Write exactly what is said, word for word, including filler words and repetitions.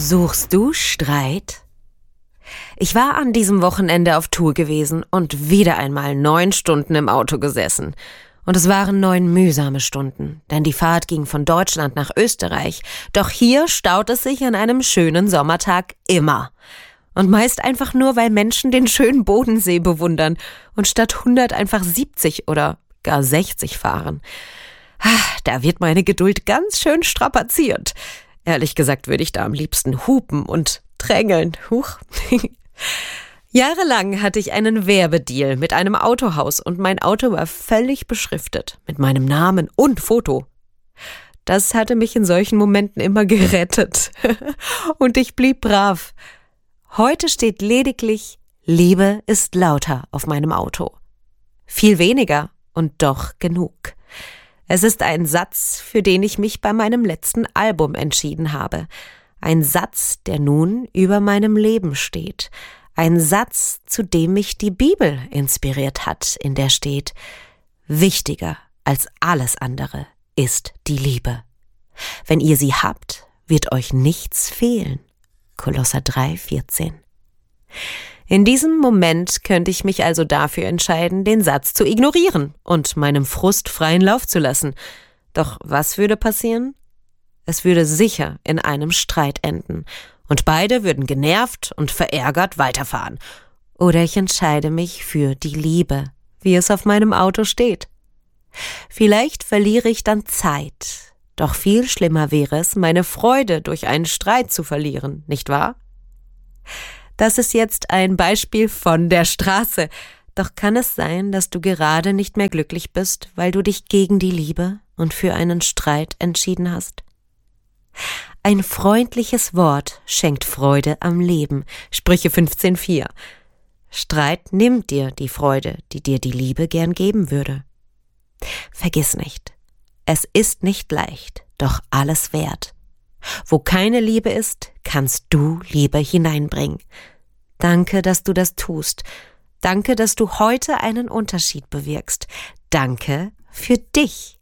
Suchst du Streit? Ich war an diesem Wochenende auf Tour gewesen und wieder einmal neun Stunden im Auto gesessen. Und es waren neun mühsame Stunden, denn die Fahrt ging von Deutschland nach Österreich. Doch hier staut es sich an einem schönen Sommertag immer. Und meist einfach nur, weil Menschen den schönen Bodensee bewundern und statt hundert einfach siebzig oder gar sechzig fahren. Da wird meine Geduld ganz schön strapaziert. Ehrlich gesagt würde ich da am liebsten hupen und drängeln. Huch. Jahrelang hatte ich einen Werbedeal mit einem Autohaus und mein Auto war völlig beschriftet mit meinem Namen und Foto. Das hatte mich in solchen Momenten immer gerettet. Und ich blieb brav. Heute steht lediglich Liebe ist lauter auf meinem Auto. Viel weniger und doch genug. Es ist ein Satz, für den ich mich bei meinem letzten Album entschieden habe. Ein Satz, der nun über meinem Leben steht. Ein Satz, zu dem mich die Bibel inspiriert hat, in der steht: Wichtiger als alles andere ist die Liebe. Wenn ihr sie habt, wird euch nichts fehlen. Kolosser drei, vierzehn. In diesem Moment könnte ich mich also dafür entscheiden, den Satz zu ignorieren und meinem Frust freien Lauf zu lassen. Doch was würde passieren? Es würde sicher in einem Streit enden und beide würden genervt und verärgert weiterfahren. Oder ich entscheide mich für die Liebe, wie es auf meinem Auto steht. Vielleicht verliere ich dann Zeit, doch viel schlimmer wäre es, meine Freude durch einen Streit zu verlieren, nicht wahr? Das ist jetzt ein Beispiel von der Straße. Doch kann es sein, dass du gerade nicht mehr glücklich bist, weil du dich gegen die Liebe und für einen Streit entschieden hast? Ein freundliches Wort schenkt Freude am Leben. Sprüche fünfzehn, vier. Streit nimmt dir die Freude, die dir die Liebe gern geben würde. Vergiss nicht, es ist nicht leicht, doch alles wert. Wo keine Liebe ist, kannst du Liebe hineinbringen. Danke, dass du das tust. Danke, dass du heute einen Unterschied bewirkst. Danke für dich.